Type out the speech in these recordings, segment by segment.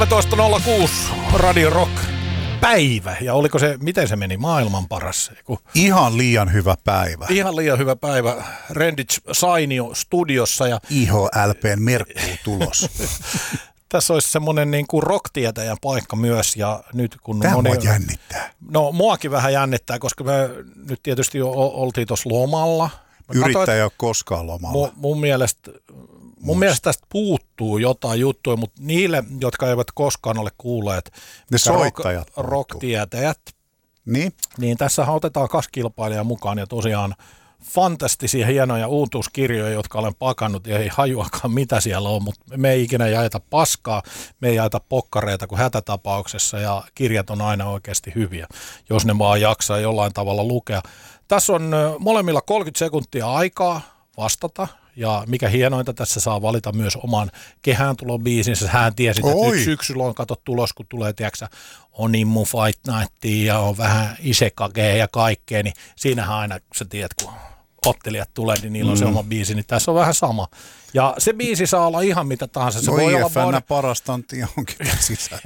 13.06 Radio Rock päivä. Ja oliko se, miten se meni, maailman paras? Ihan liian hyvä päivä. Ihan liian hyvä päivä. Renditch Sainio studiossa. Ja IHLPn merkkuu tulos. Tässä olisi semmoinen niin kuin rock-tietäjän paikka myös. Ja nyt kun tämä mua jännittää. No muakin vähän jännittää, koska me nyt tietysti jo oltiin tuossa lomalla. Yrittäjä ei ole koskaan lomalla. Mun mielestä tästä puuttuu jotain juttuja, mutta niille, jotka eivät koskaan ole kuulleet, ne soittajat rock-tietäjät, niin tässä otetaan 2 kilpailijaa mukaan ja tosiaan fantastisia hienoja uutuuskirjoja, jotka olen pakannut ja ei hajuakaan mitä siellä on, mutta me ei ikinä jaeta paskaa, me ei jaeta pokkareita kuin hätätapauksessa ja kirjat on aina oikeasti hyviä, jos ne vaan jaksaa jollain tavalla lukea. Tässä on molemmilla 30 sekuntia aikaa vastata. Ja mikä hienointa, tässä saa valita myös oman kehääntulobiisinsä. Hän tiesi, että nyt syksyllä on kato tulos, kun tulee, tiedätkö, Onimmu Fight Nightia ja on vähän Isekagea ja kaikkea, niin siinähän aina, kun sä tiedät, kun ottelijat tulee, niin niillä on se oma biisi, niin tässä on vähän sama. Ja se biisi saa olla ihan mitä tahansa. Se voi olla parastantia onkin sisään.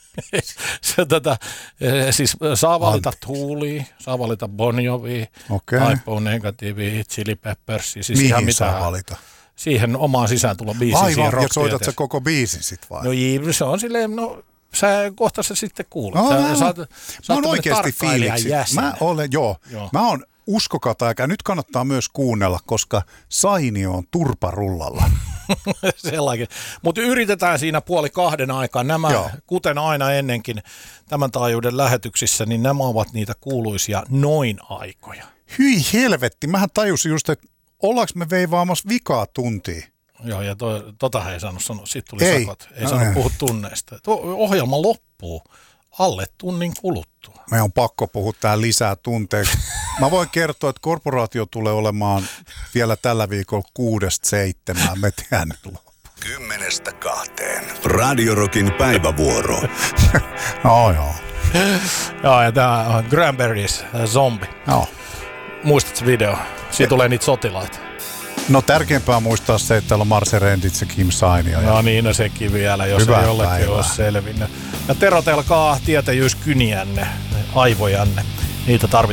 Siis saa valita Tuulia, saa valita Bon Jovia, Typo Negatiivia, Chili Peppersia. Siis mihin ihan mitä saa valita? Siihen omaan sisääntulobiisiin. Aivan, ja soitat sä koko biisin sit vai? No se on silleen, no sä kohta se sitten kuulet. Mä oon oikeasti fiiliksi. Mä oon uskokaa tai nyt kannattaa myös kuunnella, koska Sainio on turparullalla. Sellainen. Mutta yritetään siinä 1:30 aikaan. Nämä, kuten aina ennenkin tämän taajuuden lähetyksissä, niin nämä ovat niitä kuuluisia noin aikoja. Hyi helvetti, mähän tajusin just, että ollaanko me veivaamassa vikaa tuntia? Joo, ja tota ei saanut sanoa. Sitten tuli sakot. Ei saanut puhua tunneista. Ohjelma loppuu alle tunnin kuluttua. Me on pakko puhua tää lisää tunteeksi. Mä voin kertoa, että korporaatio tulee olemaan vielä tällä viikolla 6-7. Me tehdään nyt loppu. 10-2. Radio Rockin päivävuoro. Joo. Joo, ja tää on Cranberries, Zombie. Joo. Muistatko video? Siitä tulee niitä sotilaita. No tärkeämpää muistaa se, että täällä on Marse Renditch ja Kim Sainio. No niin, no sekin vielä, jos hyvää ei jollekin päivää. ole selvinnyt. Ja terotelkaa tietäjyyskyniänne, aivojanne. Niitä tarvitaan.